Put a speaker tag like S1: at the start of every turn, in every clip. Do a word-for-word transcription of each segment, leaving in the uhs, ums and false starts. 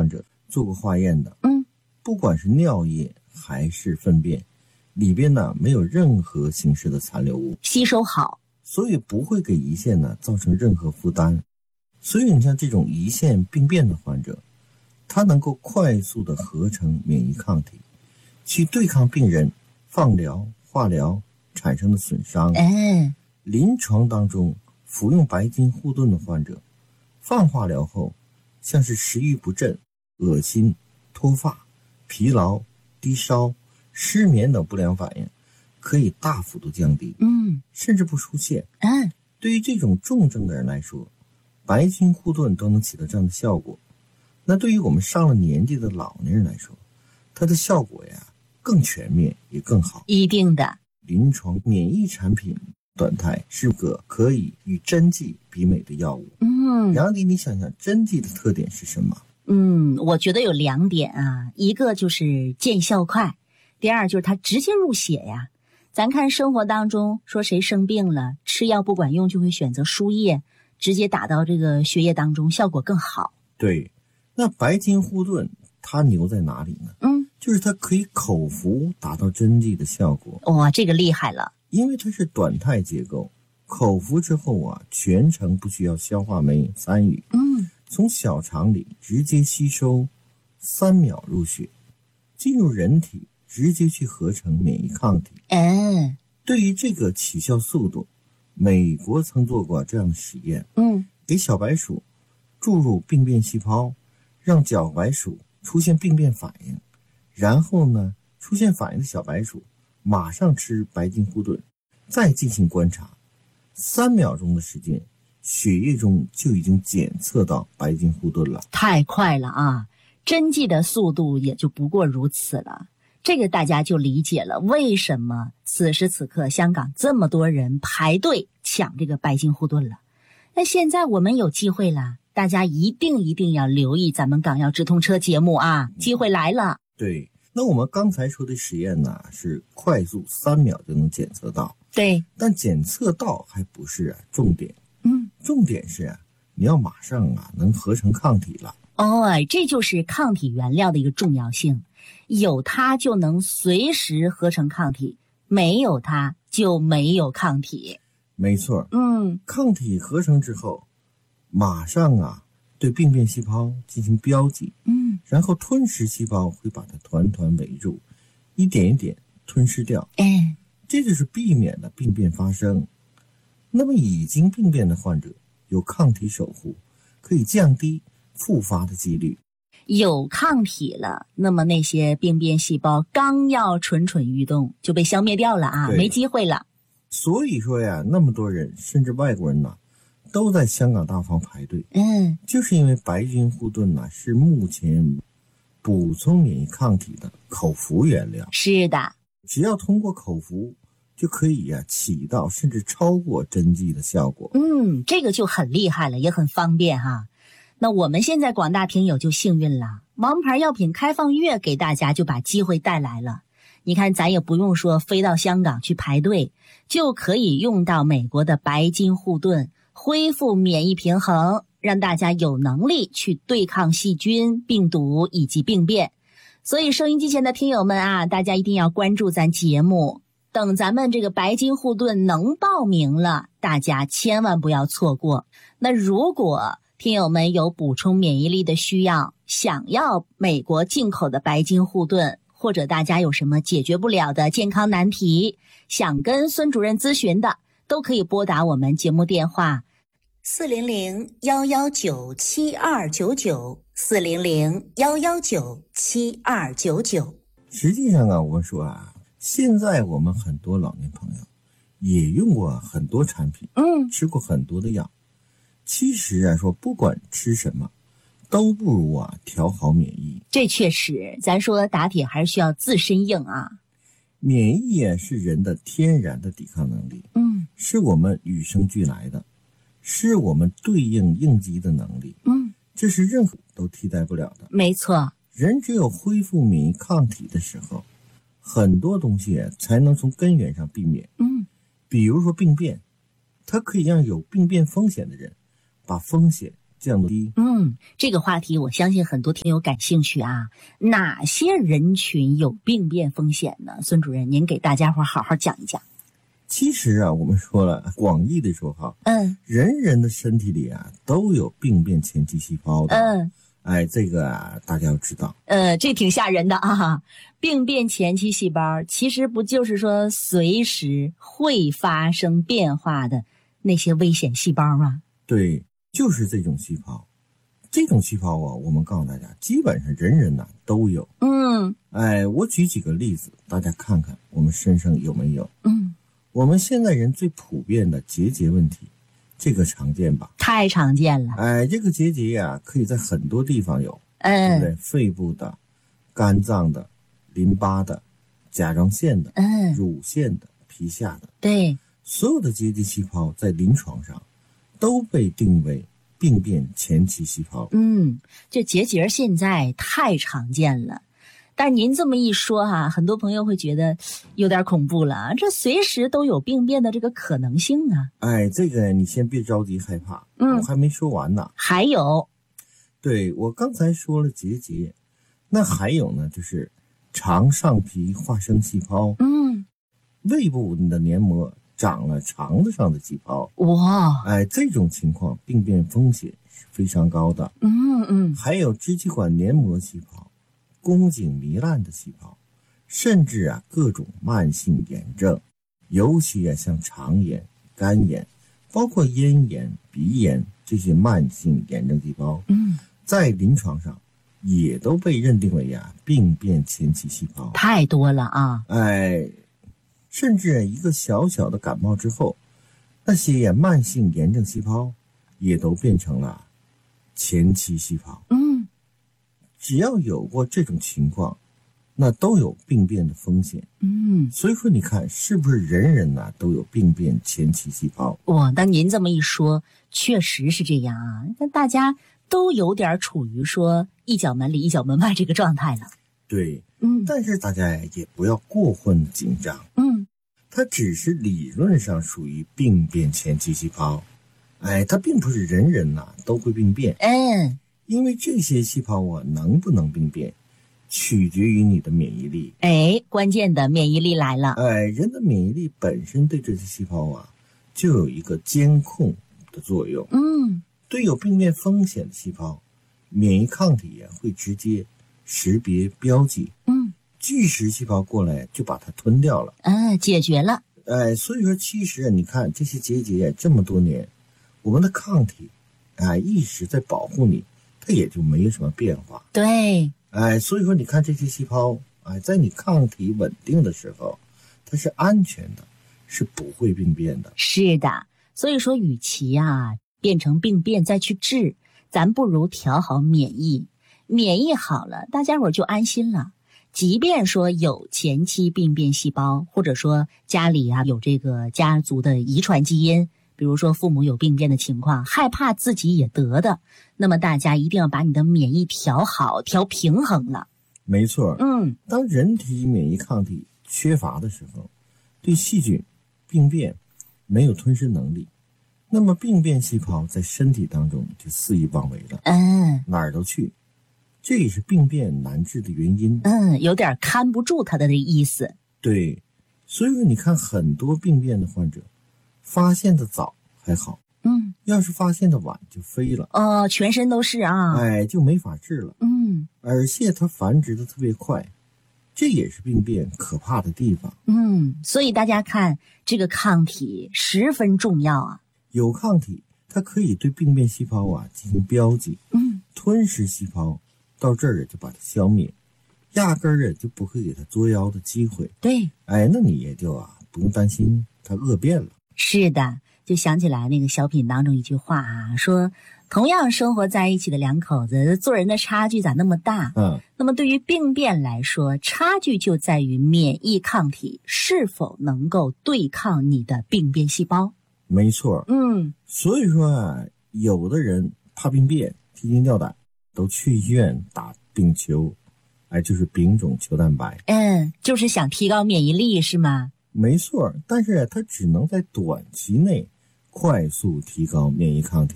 S1: 患者做过化验的，
S2: 嗯，
S1: 不管是尿液还是粪便，里边呢没有任何形式的残留物，
S2: 吸收好，
S1: 所以不会给胰腺呢造成任何负担。所以你像这种胰腺病变的患者，他能够快速的合成免疫抗体，去对抗病人放疗、化疗产生的损伤。
S2: 嗯，
S1: 临床当中服用白金护盾的患者，放化疗后像是食欲不振、恶心、脱发、疲劳、低烧、失眠等不良反应可以大幅度降低，
S2: 嗯，
S1: 甚至不出现。
S2: 嗯，
S1: 对于这种重症的人来说，白金护盾都能起到这样的效果。那对于我们上了年纪的老年人来说，它的效果呀更全面也更好。
S2: 一定的。
S1: 临床免疫产品短肽是个可以与针剂媲美的药物。
S2: 嗯，
S1: 杨迪，你想想针剂的特点是什么？
S2: 嗯，我觉得有两点啊，一个就是见效快，第二就是它直接入血呀。咱看生活当中说谁生病了，吃药不管用，就会选择输液，直接打到这个血液当中，效果更好。
S1: 对，那白金护盾它牛在哪里呢？
S2: 嗯，
S1: 就是它可以口服达到针剂的效果。
S2: 哇，这个厉害了。
S1: 因为它是短肽结构，口服之后啊，全程不需要消化酶参与，
S2: 嗯，
S1: 从小肠里直接吸收，三秒入血，进入人体直接去合成免疫抗体。
S2: 嗯，
S1: 对于这个起效速度，美国曾做过这样的实验，
S2: 嗯，
S1: 给小白鼠注入病变细胞，让小白鼠出现病变反应，然后呢，出现反应的小白鼠马上吃白金护盾，再进行观察，三秒钟的时间，血液中就已经检测到白金护盾了。
S2: 太快了啊！针剂的速度也就不过如此了。这个大家就理解了为什么此时此刻香港这么多人排队抢这个白金护盾了。那现在我们有机会了，大家一定一定要留意咱们港药直通车节目啊，机会来了。
S1: 对，那我们刚才说的实验呢，是快速三秒就能检测到。
S2: 对，
S1: 但检测到还不是啊重点，
S2: 嗯，
S1: 重点是啊，你要马上啊能合成抗体了。
S2: 哦，这就是抗体原料的一个重要性，有它就能随时合成抗体，没有它就没有抗体。
S1: 没错，
S2: 嗯，
S1: 抗体合成之后，马上啊对病变细胞进行标记，
S2: 嗯，
S1: 然后吞噬细胞会把它团团围住，一点一点吞噬掉。
S2: 哎，
S1: 这就是避免了病变发生。那么已经病变的患者有抗体守护，可以降低复发的几率。
S2: 有抗体了，那么那些病变细胞刚要蠢蠢欲动就被消灭掉了啊，没机会了。
S1: 所以说呀，那么多人甚至外国人呢都在香港大房排队，
S2: 嗯，
S1: 就是因为白金护盾呢是目前补充免疫抗体的口服原料。
S2: 是的，
S1: 只要通过口服就可以呀、啊、起到甚至超过针剂的效果。
S2: 嗯，这个就很厉害了，也很方便哈。那我们现在广大听友就幸运了，王牌药品开放月给大家就把机会带来了。你看咱也不用说飞到香港去排队，就可以用到美国的白金护盾，恢复免疫平衡，让大家有能力去对抗细菌、病毒以及病变。所以收音机前的听友们啊，大家一定要关注咱节目，等咱们这个白金护盾能报名了，大家千万不要错过。那如果听友们有补充免疫力的需要，想要美国进口的白金护盾，或者大家有什么解决不了的健康难题，想跟孙主任咨询的，都可以拨打我们节目电话四零零幺幺九七二九九四零零幺幺九七二九九。
S1: 实际上啊，我说啊，现在我们很多老年朋友也用过很多产品，
S2: 嗯，
S1: 吃过很多的药。其实啊，说不管吃什么，都不如啊调好免疫。
S2: 这确实，咱说打铁还是需要自身硬啊。
S1: 免疫啊是人的天然的抵抗能力，
S2: 嗯，
S1: 是我们与生俱来的，是我们对应应激的能力。
S2: 嗯，
S1: 这是任何都替代不了的。
S2: 没错，
S1: 人只有恢复免疫抗体的时候，很多东西啊才能从根源上避免。
S2: 嗯，
S1: 比如说病变，它可以让有病变风险的人把风险降低。
S2: 嗯，这个话题我相信很多听友感兴趣啊。哪些人群有病变风险呢？孙主任，您给大家伙好好讲一讲。
S1: 其实啊，我们说了，广义的说哈，
S2: 嗯，
S1: 人人的身体里啊都有病变前期细胞的。
S2: 嗯，
S1: 哎，这个啊大家要知道。
S2: 呃，这挺吓人的啊。病变前期细胞其实不就是说随时会发生变化的那些危险细胞吗？
S1: 对，就是这种细胞。这种细胞啊，我们告诉大家，基本上人人呐、啊、都有。
S2: 嗯，
S1: 哎，我举几个例子，大家看看我们身上有没有。
S2: 嗯，
S1: 我们现在人最普遍的结节问题，这个常见吧？
S2: 太常见了。
S1: 哎，这个结节呀、啊，可以在很多地方有，
S2: 嗯，
S1: 对不对？肺部的、肝脏的、淋巴的、甲状腺的、
S2: 嗯，
S1: 乳腺的、皮下的，
S2: 对，
S1: 所有的结节细胞在临床上都被定为病变前期细胞。
S2: 嗯，这结节现在太常见了。但是您这么一说哈、啊，很多朋友会觉得有点恐怖了，这随时都有病变的这个可能性啊。
S1: 哎，这个你先别着急害怕，
S2: 嗯，
S1: 我还没说完呢。
S2: 还有，
S1: 对，我刚才说了结节，那还有呢，就是肠上皮化生细胞，
S2: 嗯，
S1: 胃部的黏膜长了肠子上的细胞。
S2: 哇，
S1: 哎，这种情况病变风险是非常高的。
S2: 嗯嗯，
S1: 还有支气管黏膜细胞、宫颈糜烂的细胞，甚至啊各种慢性炎症，尤其啊像肠炎、肝炎，包括咽炎、鼻炎这些慢性炎症细胞，
S2: 嗯，
S1: 在临床上也都被认定为啊病变前期细胞。
S2: 太多了啊。
S1: 哎，甚至一个小小的感冒之后，那些慢性炎症细胞也都变成了前期细胞。
S2: 嗯，
S1: 只要有过这种情况，那都有病变的风险。
S2: 嗯，
S1: 所以说你看是不是人人呐、啊、都有病变前期细胞？
S2: 哇，那您这么一说，确实是这样啊。那大家都有点处于说一脚门里一脚门外这个状态了。
S1: 对，
S2: 嗯，
S1: 但是大家也不要过分紧张。
S2: 嗯，
S1: 它只是理论上属于病变前期细胞，哎，它并不是人人呐、啊、都会病变。
S2: 嗯，
S1: 因为这些细胞啊能不能病变，取决于你的免疫力。
S2: 哎，关键的免疫力来了。
S1: 哎，人的免疫力本身对这些细胞啊，就有一个监控的作用。
S2: 嗯，
S1: 对有病变风险的细胞，免疫抗体啊会直接识别标记，
S2: 嗯，
S1: 巨噬细胞过来就把它吞掉了。
S2: 啊，解决了。
S1: 哎，所以说其实啊，你看这些结节这么多年，我们的抗体啊一直在保护你，它也就没有什么变化。
S2: 对，
S1: 哎，所以说你看这些细胞，哎，在你抗体稳定的时候，它是安全的，是不会病变的。
S2: 是的。所以说，与其啊变成病变再去治，咱不如调好免疫。免疫好了，大家伙就安心了。即便说有前期病变细胞，或者说家里啊有这个家族的遗传基因，比如说父母有病变的情况，害怕自己也得的，那么大家一定要把你的免疫调好，调平衡了。
S1: 没错，
S2: 嗯，
S1: 当人体免疫抗体缺乏的时候，对细菌、病变没有吞噬能力，那么病变细胞在身体当中就肆意妄为了，
S2: 嗯
S1: 哪儿都去。这也是病变难治的原因。
S2: 嗯，有点看不住他的这意思。
S1: 对，所以说你看很多病变的患者，发现的早还好，
S2: 嗯，
S1: 要是发现的晚就飞了，
S2: 哦，全身都是啊。
S1: 哎，就没法治了。
S2: 嗯
S1: 而且它繁殖的特别快，这也是病变可怕的地方。
S2: 嗯，所以大家看这个抗体十分重要啊。
S1: 有抗体，它可以对病变细胞啊进行标记，
S2: 嗯，
S1: 吞噬细胞，到这儿就把它消灭，压根儿就不会给它作妖的机会。
S2: 对，
S1: 哎，那你也就啊不用担心它恶变了。
S2: 是的，就想起来那个小品当中一句话啊，说同样生活在一起的两口子，做人的差距咋那么大？
S1: 嗯，
S2: 那么对于病变来说，差距就在于免疫抗体是否能够对抗你的病变细胞。
S1: 没错。
S2: 嗯，
S1: 所以说啊，有的人怕病变，提心吊胆，都去医院打丙球，哎，就是丙种球蛋白。
S2: 嗯，就是想提高免疫力是吗？
S1: 没错，但是它只能在短期内快速提高免疫抗体。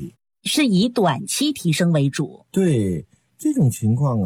S2: 是以短期提升为主。
S1: 对，这种情况啊。